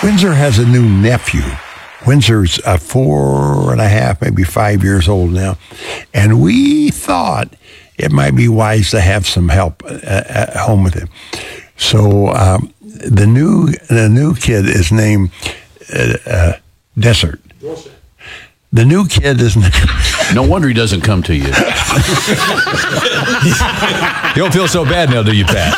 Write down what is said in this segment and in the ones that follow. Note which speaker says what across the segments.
Speaker 1: Windsor has a new nephew. Windsor's 4.5, maybe 5 years old now. And we thought it might be wise to have some help at home with him. So the new kid is named Dessert. The new kid is named...
Speaker 2: No wonder he doesn't come to you.
Speaker 3: You don't feel so bad now, do you, Pat?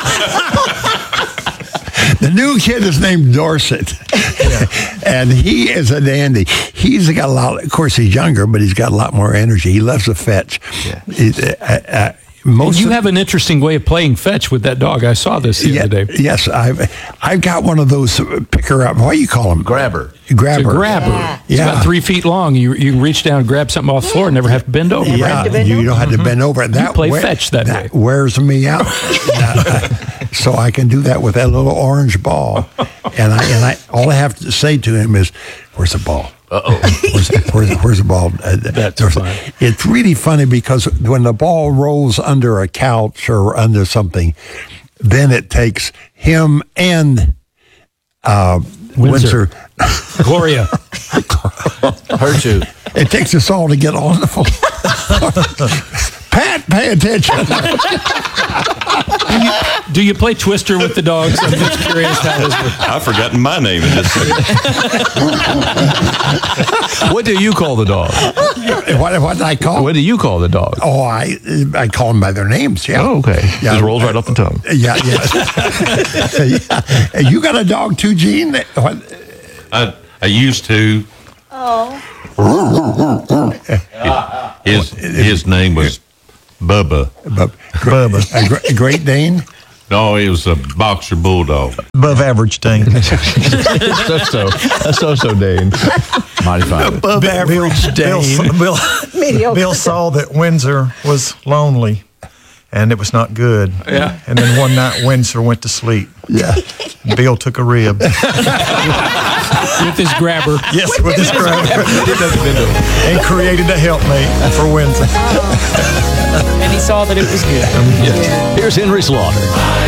Speaker 1: The new kid is named Dorset, and he is a dandy. He's got a lot. Of course, he's younger, but he's got a lot more energy. He loves to fetch.
Speaker 3: Yeah.
Speaker 4: You have an interesting way of playing fetch with that dog. I saw this the other day.
Speaker 1: Yes, I've got one of those picker up. What do you call them?
Speaker 2: Grabber.
Speaker 4: It's a grabber. It's about 3 feet long. You can reach down and grab something off the floor and never have to bend over.
Speaker 1: Yeah, you don't have to bend over.
Speaker 4: You play fetch that way.
Speaker 1: Wears me out. So I can do that with that little orange ball. And I all I have to say to him is, "Where's the ball?" Where's the ball?
Speaker 4: That's fun.
Speaker 1: It's really funny because when the ball rolls under a couch or under something, then it takes him and Windsor.
Speaker 4: Gloria.
Speaker 2: Her too.
Speaker 1: It takes us all to get on the floor. Pat, pay attention.
Speaker 4: Do you play Twister with the dogs? I'm just curious how this works.
Speaker 5: I've forgotten my name in this thing.
Speaker 3: What do you call the dog?
Speaker 1: What did I call?
Speaker 3: What do you call the dog?
Speaker 1: Oh, I call them by their names. Yeah.
Speaker 3: Oh, okay.
Speaker 1: Yeah.
Speaker 3: Just rolls right off the tongue.
Speaker 1: Yeah. Yeah. You got a dog too, Gene?
Speaker 5: I used to.
Speaker 6: Oh.
Speaker 5: His name was Bubba.
Speaker 1: Bubba. A Great Dane?
Speaker 5: No, he was a boxer bulldog.
Speaker 7: Above average, Dane.
Speaker 3: So, Dane.
Speaker 2: Mighty fine.
Speaker 7: Above average, Dane. Bill saw that Windsor was lonely, and it was not good.
Speaker 4: Yeah.
Speaker 7: And then one night, Windsor went to sleep.
Speaker 1: Yeah.
Speaker 7: Bill took a rib.
Speaker 4: With his grabber.
Speaker 7: Yes, with his grabber. And created a helpmate for Windsor.
Speaker 4: And he saw that it was good.
Speaker 3: Here's Henry Slaughter.